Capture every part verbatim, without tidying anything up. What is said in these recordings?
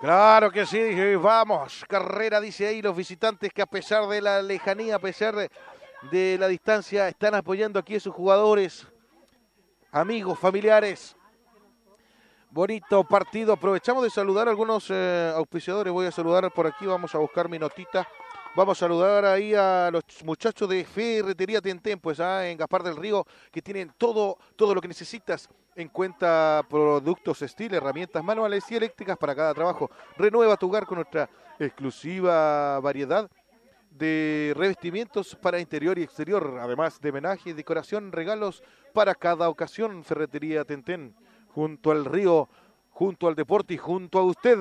Claro que sí, vamos. Carrera, dice ahí los visitantes que a pesar de la lejanía, a pesar de, de la distancia, están apoyando aquí a sus jugadores, amigos, familiares. Bonito partido. Aprovechamos de saludar a algunos eh, auspiciadores. Voy a saludar por aquí, vamos a buscar mi notita. Vamos a saludar ahí a los muchachos de Ferretería Tentén, pues ah, en Gaspar del Río, que tienen todo, todo lo que necesitas en cuenta, productos Steel, herramientas manuales y eléctricas para cada trabajo. Renueva tu hogar con nuestra exclusiva variedad de revestimientos para interior y exterior, además de homenaje, decoración, regalos para cada ocasión. Ferretería Tentén, junto al río, junto al deporte y junto a usted.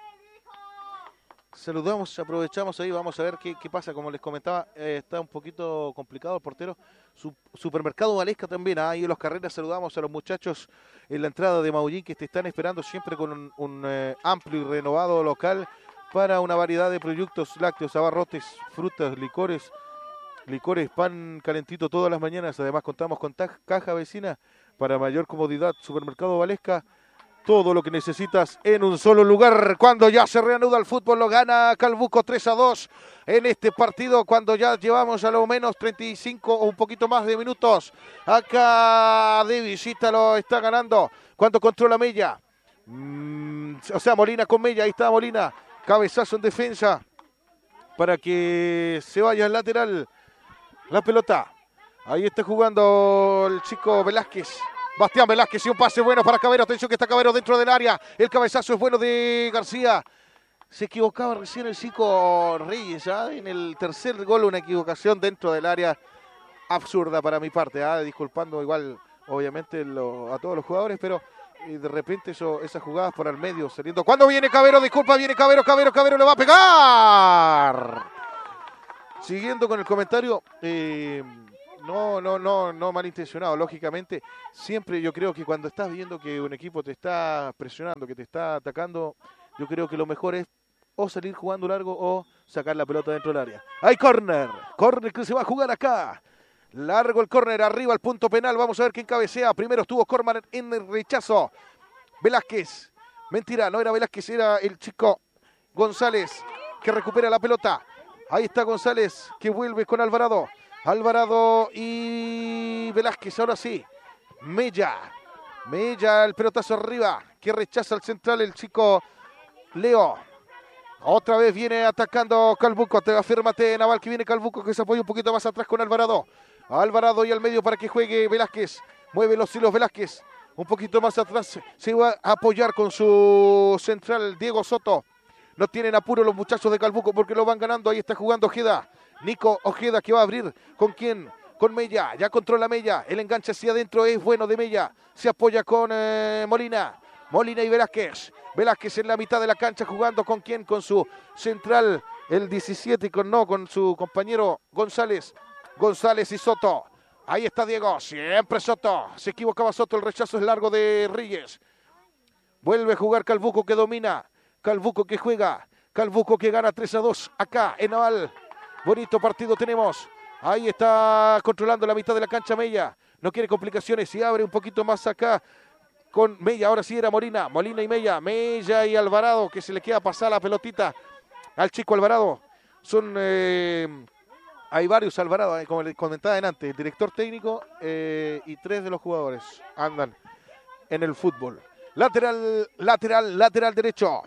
Saludamos, aprovechamos ahí, vamos a ver qué, qué pasa. Como les comentaba, eh, está un poquito complicado el portero. Su, supermercado Valesca también, ahí en los carreras saludamos a los muchachos en la entrada de Maullín que te están esperando siempre con un, un eh, amplio y renovado local para una variedad de productos lácteos, abarrotes, frutas, licores, licores, pan calentito todas las mañanas. Además contamos con caja vecina para mayor comodidad. Supermercado Valesca. Todo lo que necesitas en un solo lugar. Cuando ya se reanuda el fútbol, lo gana Calbuco tres a dos en este partido. Cuando ya llevamos a lo menos treinta y cinco o un poquito más de minutos. Acá de visita lo está ganando. Cuando controla Mella. Mm, o sea, Molina con Mella. Ahí está Molina. Cabezazo en defensa. Para que se vaya al lateral. La pelota. Ahí está jugando el chico Velázquez. Bastián Velázquez y un pase bueno para Cabero. Atención que está Cabero dentro del área. El cabezazo es bueno de García. Se equivocaba recién el chico Reyes. ¿eh? En el tercer gol una equivocación dentro del área. Absurda para mi parte. ¿eh? Disculpando igual, obviamente, lo, a todos los jugadores. Pero eh, de repente eso, esas jugadas por el medio saliendo. ¿Cuándo viene Cabero? Disculpa, viene Cabero. Cabero, Cabero le va a pegar. Siguiendo con el comentario... Eh, No, no, no, no malintencionado, lógicamente. Siempre yo creo que cuando estás viendo que un equipo te está presionando, que te está atacando, yo creo que lo mejor es o salir jugando largo o sacar la pelota dentro del área. ¡Hay córner! Córner que se va a jugar acá. Largo el córner, arriba al punto penal. Vamos a ver quién cabecea. Primero estuvo Corman en el rechazo. Velázquez. Mentira, no era Velázquez, era el chico González que recupera la pelota. Ahí está González que vuelve con Alvarado. Alvarado y Velázquez, ahora sí. Mella. Mella, el pelotazo arriba. Que rechaza al central el chico Leo. Otra vez viene atacando Calbuco. Afírmate, Naval, que viene Calbuco, que se apoya un poquito más atrás con Alvarado. Alvarado y al medio para que juegue Velázquez. Mueve los hilos Velázquez. Un poquito más atrás se va a apoyar con su central Diego Soto. No tienen apuro los muchachos de Calbuco porque lo van ganando. Ahí está jugando Ojeda. Nico Ojeda que va a abrir. ¿Con quién? Con Mella. Ya controla Mella. El enganche hacia adentro es bueno de Mella. Se apoya con eh, Molina. Molina y Velázquez. Velázquez en la mitad de la cancha jugando con quién? Con su central, el diecisiete, y con no, con su compañero González. González y Soto. Ahí está Diego. Siempre Soto. Se equivocaba Soto. El rechazo es largo de Reyes. Vuelve a jugar Calbuco que domina. Calbuco que juega. Calbuco que gana tres a dos acá en Naval. Bonito partido tenemos. Ahí está controlando la mitad de la cancha Mella. No quiere complicaciones y abre un poquito más acá con Mella. Ahora sí era Molina. Molina y Mella. Mella y Alvarado que se le queda pasar la pelotita al chico Alvarado. Son... Eh, hay varios Alvarado, eh, como les comentaba antes. El director técnico eh, y tres de los jugadores andan en el fútbol. Lateral, lateral, lateral derecho.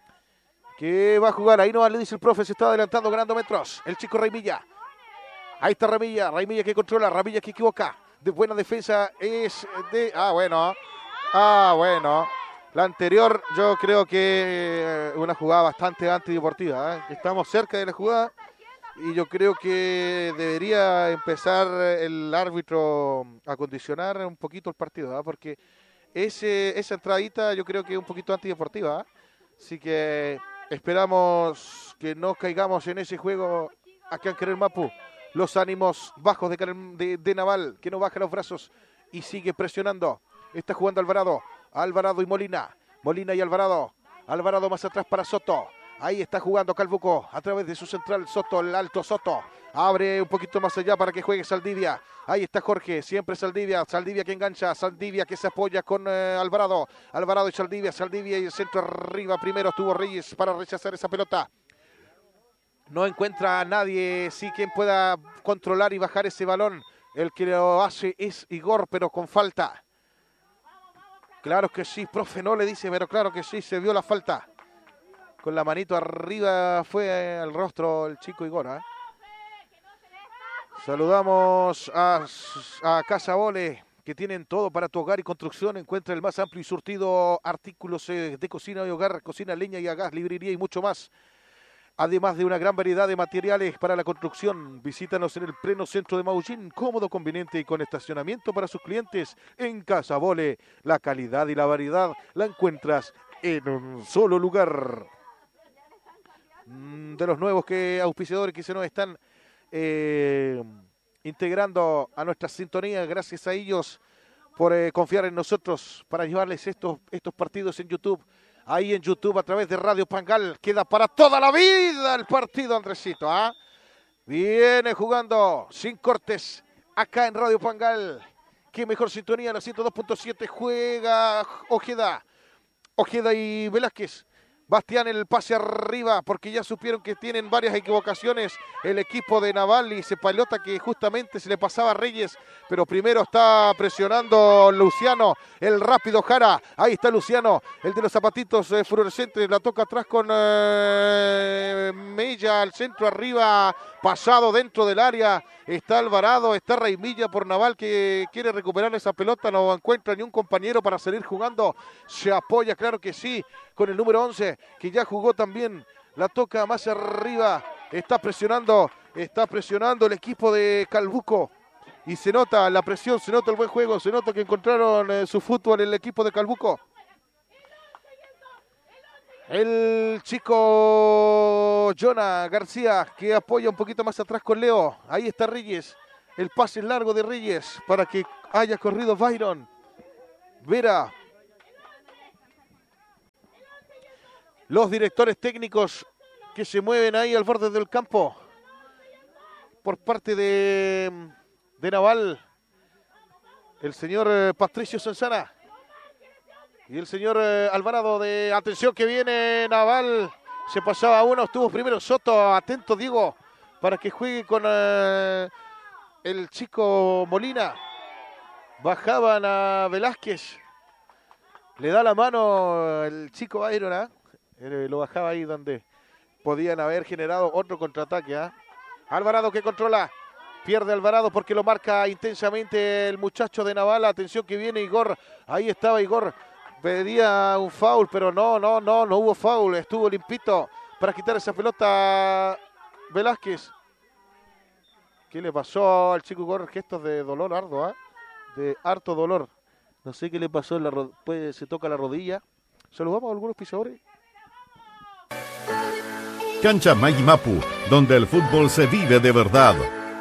Que va a jugar, ahí no le dice el profe, se está adelantando, ganando metros. El chico Raimilla. Ahí está Raimilla, Raimilla que controla, Raimilla que equivoca. De buena defensa es de... Ah, bueno. Ah, bueno. La anterior yo creo que una jugada bastante antideportiva. ¿eh? Estamos cerca de la jugada y yo creo que debería empezar el árbitro a condicionar un poquito el partido. ¿eh? Porque ese, esa entradita yo creo que es un poquito antideportiva. ¿eh? Así que... Esperamos que no caigamos en ese juego acá en Canel Mapu. Los ánimos bajos de, de, de Naval, que no baja los brazos y sigue presionando. Está jugando Alvarado. Alvarado y Molina. Molina y Alvarado. Alvarado más atrás para Soto. Ahí está jugando Calbuco a través de su central Soto, el alto Soto. Abre un poquito más allá para que juegue Saldivia. Ahí está Jorge, siempre Saldivia. Saldivia que engancha, Saldivia que se apoya con eh, Alvarado. Alvarado y Saldivia, Saldivia y el centro arriba. Primero estuvo Reyes para rechazar esa pelota. No encuentra a nadie, sí, quien pueda controlar y bajar ese balón. El que lo hace es Igor, pero con falta. Claro que sí, profe, no le dice, pero claro que sí, se vio la falta. Con la manito arriba fue al rostro el chico Igor, ¿eh? Saludamos a, a Casa Vole, que tienen todo para tu hogar y construcción. Encuentra el más amplio y surtido artículos eh, de cocina y hogar, cocina, leña y a gas, librería y mucho más. Además de una gran variedad de materiales para la construcción. Visítanos en el pleno centro de Maullín, cómodo, conveniente y con estacionamiento para sus clientes. En Casa Vole, la calidad y la variedad la encuentras en un solo lugar. De los nuevos que auspiciadores que se nos están eh, integrando a nuestra sintonía, gracias a ellos por eh, confiar en nosotros para llevarles estos, estos partidos en YouTube. Ahí en YouTube a través de Radio Pangal. Queda para toda la vida el partido, Andresito. ¿Ah? Viene jugando sin cortes acá en Radio Pangal. Qué mejor sintonía, la ciento dos punto siete. Juega Ojeda. Ojeda y Velázquez. Bastián el pase arriba porque ya supieron que tienen varias equivocaciones el equipo de Naval y ese pelota que justamente se le pasaba a Reyes, pero primero está presionando Luciano, el rápido Jara. Ahí está Luciano, el de los zapatitos eh, fluorescentes, la toca atrás con eh, Mella al centro arriba, pasado dentro del área. Está Alvarado, está Raimilla por Naval que quiere recuperar esa pelota, no encuentra ni un compañero para salir jugando. Se apoya, claro que sí, con el número once, que ya jugó también. La toca más arriba, está presionando, está presionando el equipo de Calbuco. Y se nota la presión, se nota el buen juego, se nota que encontraron eh, su fútbol el equipo de Calbuco. El chico Jonah García que apoya un poquito más atrás con Leo. Ahí está Reyes. El pase largo de Reyes para que haya corrido Byron. Vera. Los directores técnicos que se mueven ahí al borde del campo. Por parte de, de Naval. El señor Patricio Sanzana. Y el señor eh, Alvarado de atención que viene Naval. Se pasaba uno, estuvo primero Soto. Atento Diego para que juegue con eh, el chico Molina. Bajaban a Velázquez. Le da la mano el chico Byron. ¿eh? Eh, lo bajaba ahí donde podían haber generado otro contraataque. ¿eh? Alvarado que controla. Pierde Alvarado porque lo marca intensamente el muchacho de Naval. Atención que viene Igor. Ahí estaba Igor. Pedía un foul, pero no, no, no, no hubo foul. Estuvo limpito para quitar esa pelota Velázquez. ¿Qué le pasó al chico Igor? Gestos de dolor arduo, ¿eh? De harto dolor. No sé qué le pasó, en la ro- pues, se toca la rodilla. Saludamos a algunos pisadores. Cancha Mayimapu, donde el fútbol se vive de verdad.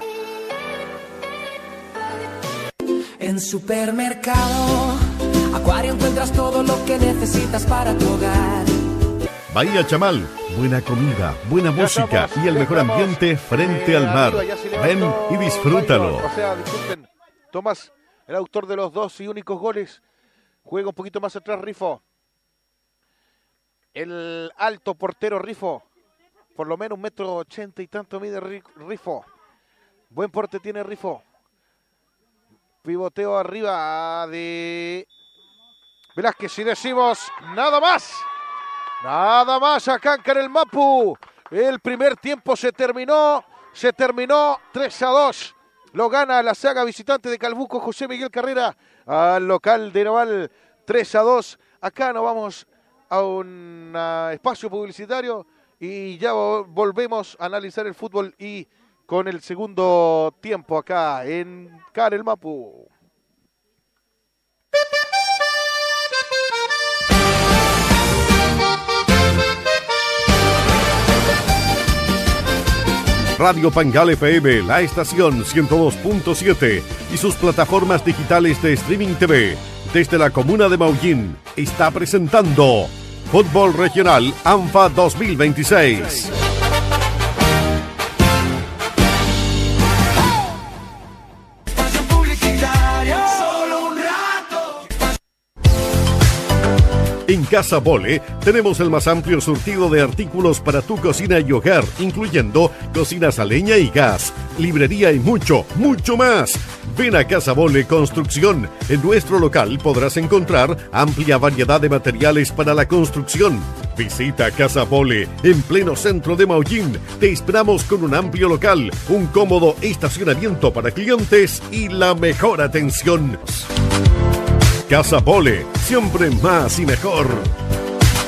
En Supermercado Acuario encuentras todo lo que necesitas para tu hogar. Bahía Chamal, buena comida, buena música estamos, y el mejor estamos, ambiente frente eh, al mar. arriba, se Ven levantó y disfrútalo. Byron. O sea, disculpen, Tomás, el autor de los dos y únicos goles, juega un poquito más atrás Rifo. El alto portero Rifo, por lo menos un metro ochenta y tanto mide Rifo. Buen porte tiene Rifo. Pivoteo arriba de Velázquez y decimos nada más. Nada más acá en el Mapu. El primer tiempo se terminó. Se terminó tres a dos. Lo gana la saga visitante de Calbuco, José Miguel Carrera, al local de Naval tres a dos. Acá nos vamos a un uh, espacio publicitario y ya volvemos a analizar el fútbol y con el segundo tiempo acá en Canel Mapu. Radio Pangal F M, la estación ciento dos punto siete y sus plataformas digitales de streaming T V desde la comuna de Maullín está presentando Fútbol Regional ANFA dos mil veintiséis. En Casa Bole tenemos el más amplio surtido de artículos para tu cocina y hogar, incluyendo cocinas a leña y gas, librería y mucho, mucho más. Ven a Casa Bole Construcción. En nuestro local podrás encontrar amplia variedad de materiales para la construcción. Visita Casa Bole en pleno centro de Maullín. Te esperamos con un amplio local, un cómodo estacionamiento para clientes y la mejor atención. Casa Bole, siempre más y mejor.